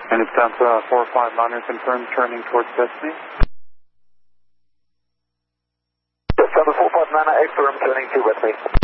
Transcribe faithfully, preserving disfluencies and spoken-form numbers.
And it's down to uh, four five niner confirmed, turning towards Destiny. Yes, four five niner, affirm, turning to Destiny.